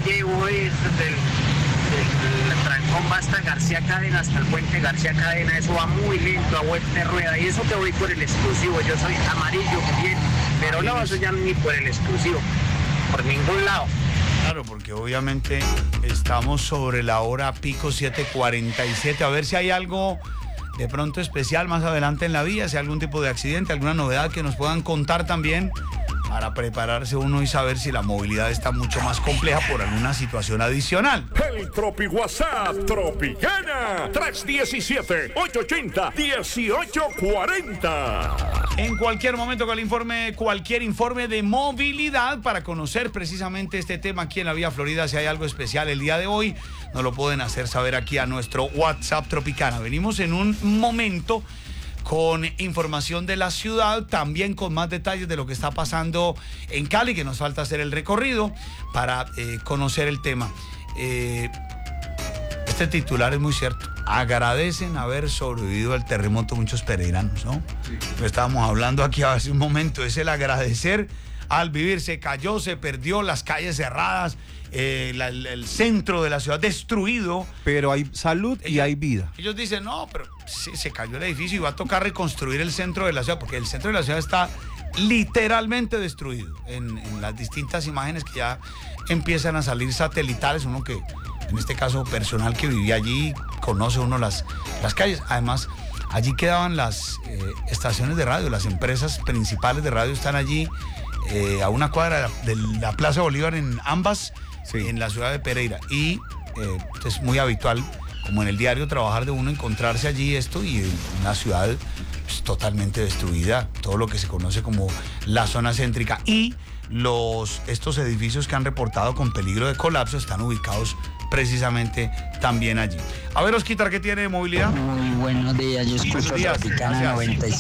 llevo es del trancón hasta García Cadena, hasta el puente García Cadena, eso va muy lento, a vuelta de rueda, y eso que voy por el exclusivo, yo soy amarillo, bien, pero no, eso ya ni por el exclusivo, por ningún lado. Claro, porque obviamente estamos sobre la hora pico 7:47, a ver si hay algo de pronto especial más adelante en la vía, si hay algún tipo de accidente, alguna novedad que nos puedan contar también, para prepararse uno y saber si la movilidad está mucho más compleja por alguna situación adicional. El Tropi WhatsApp Tropicana 317-880-1840. En cualquier momento cualquier informe de movilidad para conocer precisamente este tema aquí en la Vía Florida, si hay algo especial el día de hoy, nos lo pueden hacer saber aquí a nuestro WhatsApp Tropicana. Venimos en un momento con información de la ciudad, también con más detalles de lo que está pasando en Cali, que nos falta hacer el recorrido para conocer el tema. Este titular es muy cierto. Agradecen haber sobrevivido al terremoto muchos pereiranos, ¿no? Sí. Lo estábamos hablando aquí hace un momento, es el agradecer al vivir. Se cayó, se perdió, las calles cerradas, el centro de la ciudad destruido. Pero hay salud y hay vida. Ellos dicen, no, pero sí, se cayó el edificio y va a tocar reconstruir el centro de la ciudad, porque el centro de la ciudad está literalmente destruido. En las distintas imágenes que ya empiezan a salir satelitales, uno que, en este caso personal que vivía allí, conoce uno las calles. Además, allí quedaban las estaciones de radio, las empresas principales de radio están allí, a una cuadra de la Plaza Bolívar en ambas, sí, en la ciudad de Pereira. Y es muy habitual, como en el diario trabajar de uno, encontrarse allí esto, y en una ciudad pues, totalmente destruida, todo lo que se conoce como la zona céntrica. Y estos edificios que han reportado con peligro de colapso están ubicados precisamente también allí. A ver, Osquitar, ¿qué tiene de movilidad? Muy buenos días, yo escucho Tropicana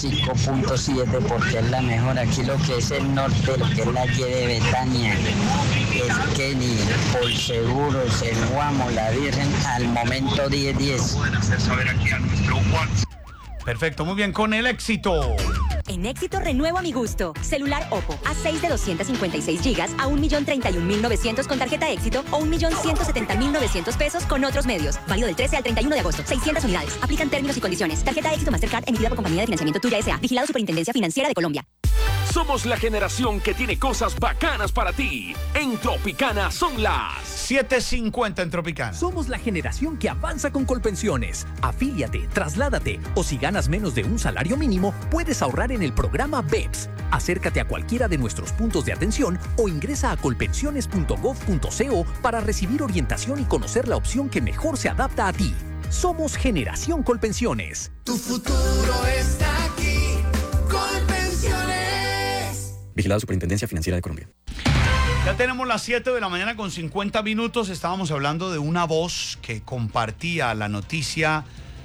95.7 porque es la mejor. Aquí lo que es el norte, lo que es la Y de Betania, el Kelly, por Seguros, el Guamo, la Virgen, al momento 10-10. Pueden hacer saber aquí a nuestro WhatsApp. Perfecto, muy bien, con el éxito. En Éxito renuevo a mi gusto. Celular Oppo A6 de 256 GB a 1.031.900 con tarjeta Éxito o 1.170.900 pesos con otros medios. Válido del 13 al 31 de agosto. 600 unidades. Aplican términos y condiciones. Tarjeta Éxito Mastercard emitida por Compañía de Financiamiento Tuya S.A. Vigilado Superintendencia Financiera de Colombia. Somos la generación que tiene cosas bacanas para ti. En Tropicana son las 7:50 en Tropicana. Somos la generación que avanza con Colpensiones. Afíliate, trasládate o si ganas menos de un salario mínimo, puedes ahorrar en el programa BEPS. Acércate a cualquiera de nuestros puntos de atención o ingresa a colpensiones.gov.co para recibir orientación y conocer la opción que mejor se adapta a ti. Somos Generación Colpensiones. Tu futuro está aquí. Colpensiones. Vigilado Superintendencia Financiera de Colombia. Ya tenemos las 7:50 a.m. Estábamos hablando de una voz que compartía la noticia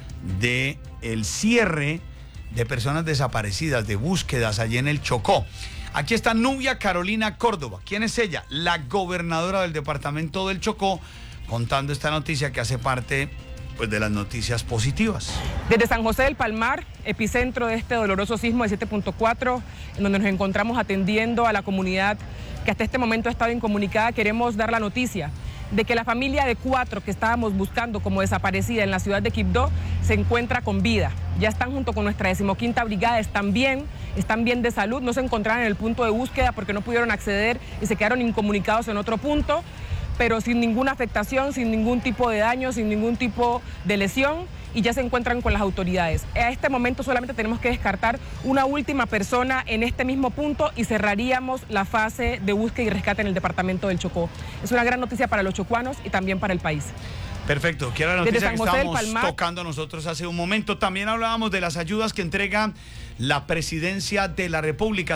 de el cierre de personas desaparecidas, de búsquedas allí en el Chocó. Aquí está Nubia Carolina Córdoba. ¿Quién es ella? La gobernadora del departamento del Chocó, contando esta noticia que hace parte pues, de las noticias positivas. Desde San José del Palmar, epicentro de este doloroso sismo de 7.4, en donde nos encontramos atendiendo a la comunidad que hasta este momento ha estado incomunicada, queremos dar la noticia de que la familia de 4 que estábamos buscando como desaparecida en la ciudad de Quibdó se encuentra con vida. Ya están junto con nuestra 15ª brigada, están bien de salud, no se encontraron en el punto de búsqueda porque no pudieron acceder y se quedaron incomunicados en otro punto, pero sin ninguna afectación, sin ningún tipo de daño, sin ningún tipo de lesión, y ya se encuentran con las autoridades. A este momento solamente tenemos que descartar una última persona en este mismo punto y cerraríamos la fase de búsqueda y rescate en el departamento del Chocó. Es una gran noticia para los chocuanos y también para el país. Perfecto, que era la noticia que estábamos tocando nosotros hace un momento. También hablábamos de las ayudas que entrega la Presidencia de la República,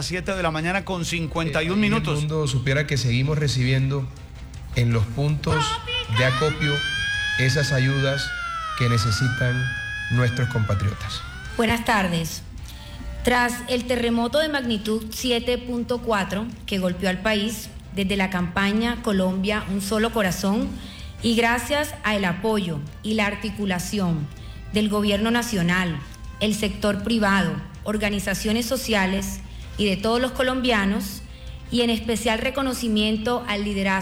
7:51 a.m. El mundo supiera que seguimos recibiendo en los puntos de acopio esas ayudas que necesitan nuestros compatriotas. Buenas tardes. Tras el terremoto de magnitud 7.4 que golpeó al país, desde la campaña Colombia, un solo corazón, y gracias al apoyo y la articulación del Gobierno Nacional, el sector privado, organizaciones sociales y de todos los colombianos, y en especial reconocimiento al liderazgo